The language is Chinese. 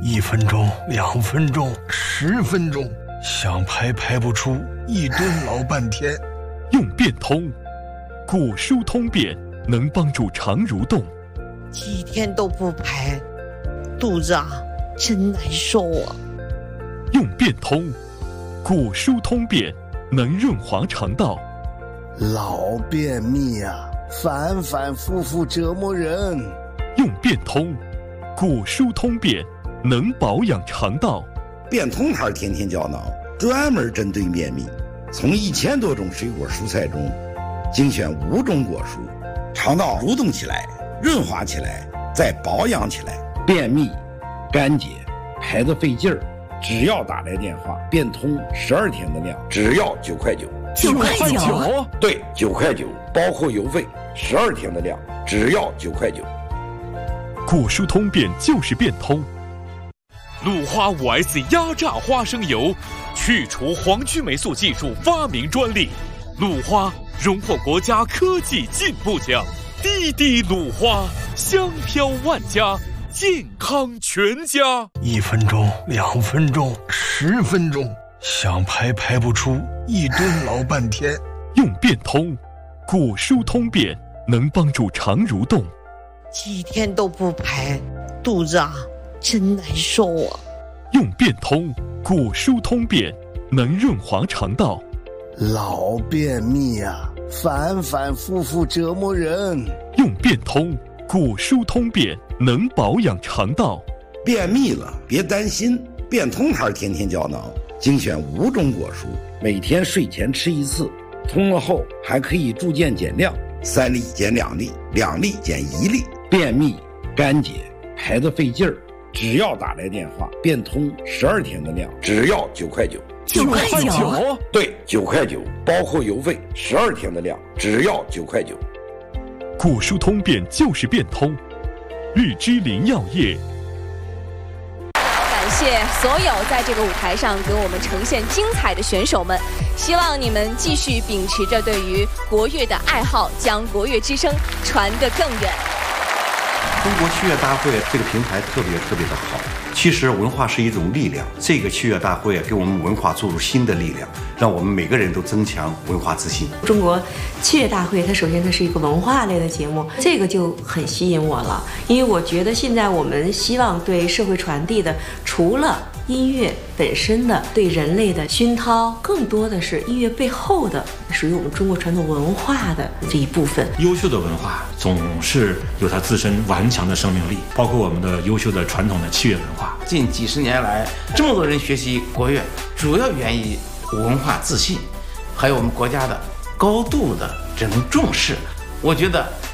1分钟、2分钟、10分钟，想排排不出，一顿老半天。 用变通，骨疏通便能帮助肠蠕动。 几天都不排，肚子真难受啊。 用变通，骨疏通便能润滑肠道。 老便秘反反复复折磨人。 用变通，骨疏通便能保养肠道。 变通牌天天胶囊专门针对便秘，从1000多种水果蔬菜中精选5种果蔬，肠道蠕动起来，润滑起来，再保养起来。便秘、干结、排得费劲儿，只要打来电话，变通12天的量，只要9块9。 9块9？ 对，9块9，包括邮费，12天的量，只要9块9。 骨疏通便就是变通。 鲁花5S 压榨花生油，去除黄曲霉素技术发明专利，鲁花荣获国家科技进步奖。滴滴鲁花，香飘万家，健康全家。 1分钟、2分钟、10分钟，想排排不出，一顿老半天。 用变通，骨疏通便能帮助肠蠕动。 几天都不排，肚子真难受啊。 用变通，骨疏通便能润滑肠道。 老便秘反反复复折磨人。 用变通，骨疏通便能保养肠道。 便秘了别担心，变通牌天天胶囊精选5种果蔬，每天睡前吃1次，通了后还可以逐渐减量，3粒减2粒，2粒减1粒。便秘、干结、排得费劲儿，只要打来电话，变通12天的量，只要9块9。 9块9？ 对，9块9，包括邮费，12天的量，只要9块9。 骨疏通便就是变通。绿之林药业。 感谢所有在这个舞台上给我们呈现精彩的选手们，希望你们继续秉持着对于国乐的爱好，将国乐之声传得更远。 中国器乐大会这个平台特别的好。其实文化是一种力量，这个器乐大会给我们文化注入新的力量，让我们每个人都增强文化自信。 中国器乐大会它首先它是一个文化类的节目，这个就很吸引我了，因为我觉得现在我们希望对社会传递的，除了音乐本身的对人类的熏陶，更多的是音乐背后的属于我们中国传统文化的这一部分。 优秀的文化总是有它自身顽强的生命力，包括我们的优秀的传统的器乐文化。 近几十年来，这么多人学习国乐，主要源于文化自信，还有我们国家的高度的这种重视。我觉得